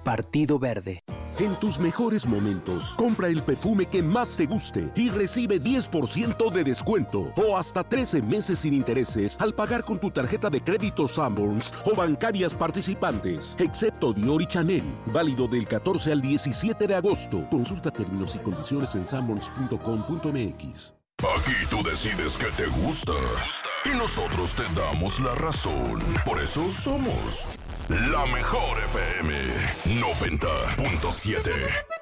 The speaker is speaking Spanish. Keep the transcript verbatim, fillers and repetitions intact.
Partido Verde. En tus mejores momentos, compra el perfume que más te guste y recibe diez por ciento de descuento o hasta trece meses sin intereses al pagar con tu tarjeta de crédito Sanborns o bancarias participantes, excepto Dior y Chanel. Válido del catorce al diecisiete de agosto. Consulta términos y condiciones en sanborns punto com punto m x. Aquí tú decides qué te gusta y nosotros te damos la razón. Por eso somos la mejor F M noventa punto siete.